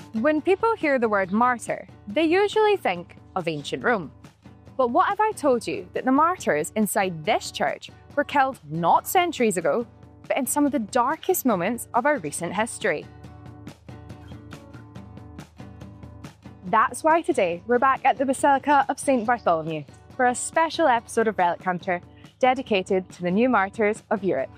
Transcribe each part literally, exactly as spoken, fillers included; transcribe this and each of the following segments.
When people hear the word martyr, they usually think of ancient Rome. But what if I told you that the martyrs inside this church were killed not centuries ago, but in some of the darkest moments of our recent history? That's why today we're back at the Basilica of Saint Bartholomew for a special episode of Relic Hunter dedicated to the new martyrs of Europe.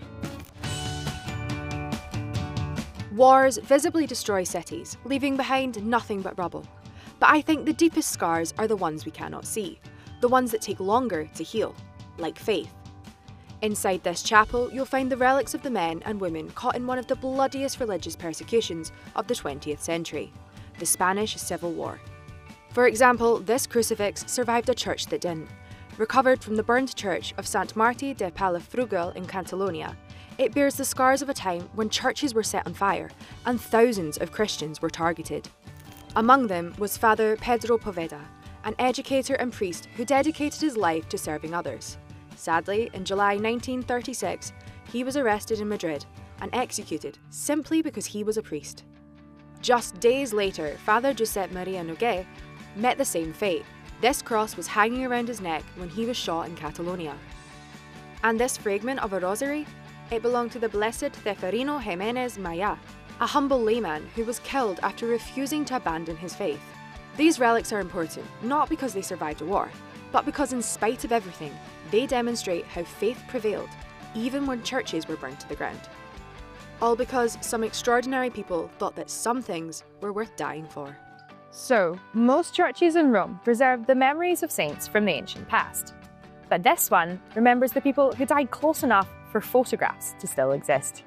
Wars visibly destroy cities, leaving behind nothing but rubble. But I think the deepest scars are the ones we cannot see, the ones that take longer to heal, like faith. Inside this chapel, you'll find the relics of the men and women caught in one of the bloodiest religious persecutions of the twentieth century, the Spanish Civil War. For example, this crucifix survived a church that didn't. Recovered from the burned church of Sant Martí de Palafrugell in Catalonia, it bears the scars of a time when churches were set on fire and thousands of Christians were targeted. Among them was Father Pedro Poveda, an educator and priest who dedicated his life to serving others. Sadly, in July nineteen thirty-six, he was arrested in Madrid and executed simply because he was a priest. Just days later, Father Josep Maria Noguer met the same fate. This cross was hanging around his neck when he was shot in Catalonia. And this fragment of a rosary? It belonged to the Blessed Ceferino Jimenez Maya, a humble layman who was killed after refusing to abandon his faith. These relics are important, not because they survived a war, but because in spite of everything, they demonstrate how faith prevailed, even when churches were burned to the ground. All because some extraordinary people thought that some things were worth dying for. So, most churches in Rome preserve the memories of saints from the ancient past. But this one remembers the people who died close enough for photographs to still exist.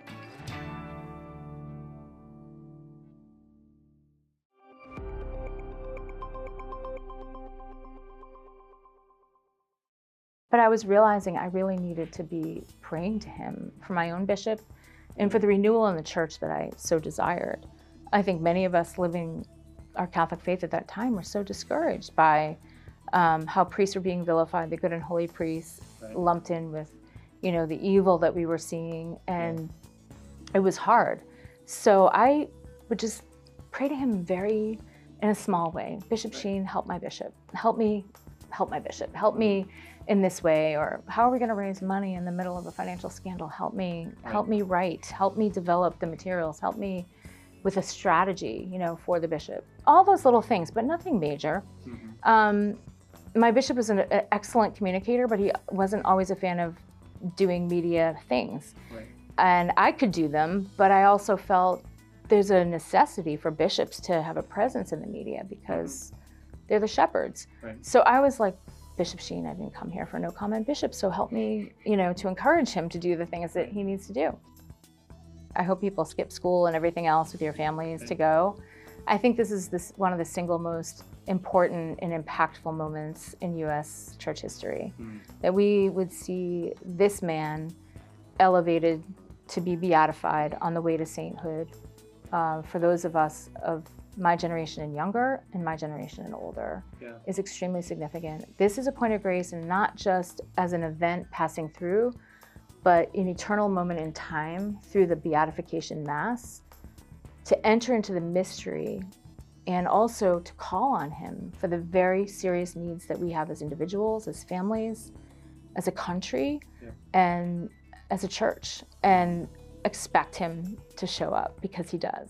But I was realizing I really needed to be praying to him for my own bishop and for the renewal in the church that I so desired. I think many of us living our Catholic faith at that time were so discouraged by um, how priests were being vilified, the good and holy priests right. lumped in with, you know, the evil that we were seeing, and right. it was hard. So I would just pray to him very, in a small way. Bishop right. Sheen, help my bishop. Help me, help my bishop. Help me in this way, or how are we gonna raise money in the middle of a financial scandal? Help me, right. help me write, help me develop the materials, help me with a strategy, you know, for the bishop. All those little things, but nothing major. Mm-hmm. um, my bishop was an, an excellent communicator, but he wasn't always a fan of doing media things. Right. And I could do them, but I also felt there's a necessity for bishops to have a presence in the media because mm-hmm. they're the shepherds. Right. So I was like, Bishop Sheen, I didn't come here for no comment bishop, so help me, you know, to encourage him to do the things that he needs to do. I hope people skip school and everything else with your families to go. I think this is this one of the single most important and impactful moments in U S church history, mm. that we would see this man elevated to be beatified on the way to sainthood. Uh, for those of us of my generation and younger, and my generation and older, yeah. is extremely significant. This is a point of grace, and not just as an event passing through, but an eternal moment in time through the beatification mass, to enter into the mystery and also to call on him for the very serious needs that we have as individuals, as families, as a country, yeah. and as a church, and expect him to show up, because he does.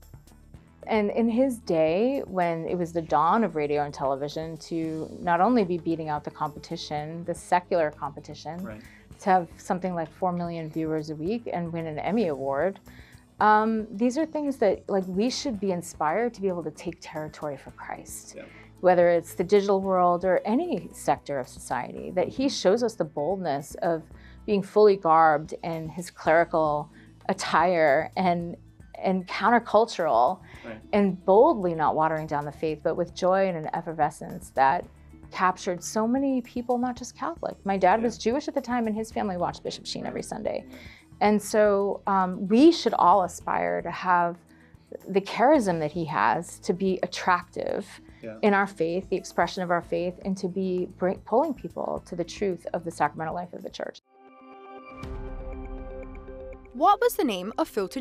And in his day, when it was the dawn of radio and television, to not only be beating out the competition, the secular competition, right. to have something like four million viewers a week and win an Emmy Award, um, these are things that like we should be inspired to be able to take territory for Christ. Yeah. Whether it's the digital world or any sector of society, that he shows us the boldness of being fully garbed in his clerical attire and and countercultural, right. and boldly not watering down the faith, but with joy and an effervescence that captured so many people, not just Catholic. My dad yeah. was Jewish at the time, and his family watched Bishop Sheen every Sunday. And so um, we should all aspire to have the charism that he has, to be attractive yeah. in our faith, the expression of our faith, and to be bring, pulling people to the truth of the sacramental life of the church. What was the name of Fulton